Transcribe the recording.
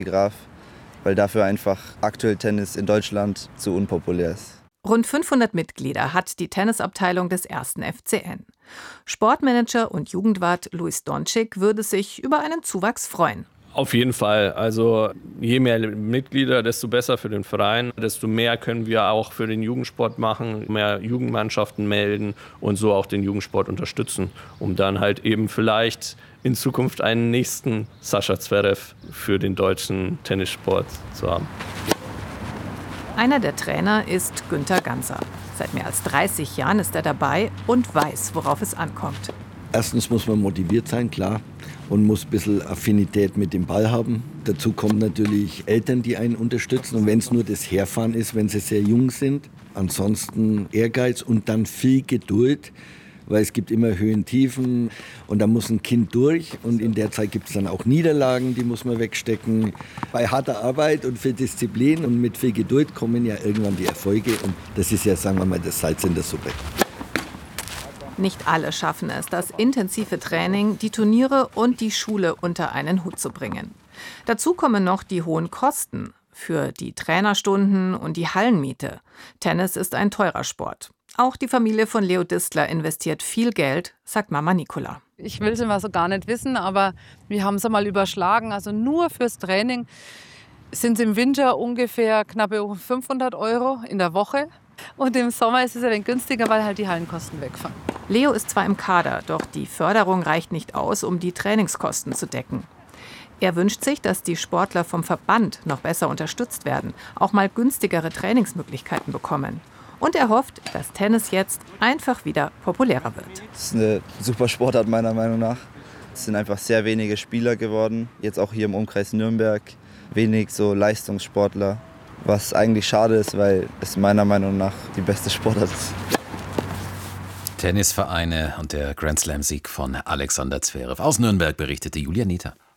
Graf, weil dafür einfach aktuell Tennis in Deutschland zu unpopulär ist. Rund 500 Mitglieder hat die Tennisabteilung des 1. FCN. Sportmanager und Jugendwart Luis Doncic würde sich über einen Zuwachs freuen. Auf jeden Fall. Also je mehr Mitglieder, desto besser für den Verein. Desto mehr können wir auch für den Jugendsport machen, mehr Jugendmannschaften melden und so auch den Jugendsport unterstützen, um dann halt eben vielleicht in Zukunft einen nächsten Sascha Zverev für den deutschen Tennissport zu haben. Einer der Trainer ist Günther Ganser. Seit mehr als 30 Jahren ist er dabei und weiß, worauf es ankommt. Erstens muss man motiviert sein, klar, und muss ein bisschen Affinität mit dem Ball haben. Dazu kommen natürlich Eltern, die einen unterstützen. Und wenn es nur das Herfahren ist, wenn sie sehr jung sind. Ansonsten Ehrgeiz und dann viel Geduld, weil es gibt immer Höhen, Tiefen. Und da muss ein Kind durch. Und in der Zeit gibt es dann auch Niederlagen, die muss man wegstecken. Bei harter Arbeit und viel Disziplin und mit viel Geduld kommen ja irgendwann die Erfolge. Und das ist ja, sagen wir mal, das Salz in der Suppe. Nicht alle schaffen es, das intensive Training, die Turniere und die Schule unter einen Hut zu bringen. Dazu kommen noch die hohen Kosten für die Trainerstunden und die Hallenmiete. Tennis ist ein teurer Sport. Auch die Familie von Leo Distler investiert viel Geld, sagt Mama Nicola. Ich will es immer so gar nicht wissen, aber wir haben es einmal überschlagen. Also nur fürs Training sind es im Winter ungefähr knappe 500 € in der Woche. Und im Sommer ist es ein wenig günstiger, weil halt die Hallenkosten wegfallen. Leo ist zwar im Kader, doch die Förderung reicht nicht aus, um die Trainingskosten zu decken. Er wünscht sich, dass die Sportler vom Verband noch besser unterstützt werden, auch mal günstigere Trainingsmöglichkeiten bekommen. Und er hofft, dass Tennis jetzt einfach wieder populärer wird. Das ist eine super Sportart meiner Meinung nach. Es sind einfach sehr wenige Spieler geworden, jetzt auch hier im Umkreis Nürnberg. Wenig so Leistungssportler, was eigentlich schade ist, weil es meiner Meinung nach die beste Sportart ist. Tennisvereine und der Grand Slam-Sieg von Alexander Zverev. Aus Nürnberg berichtete Julia Neter.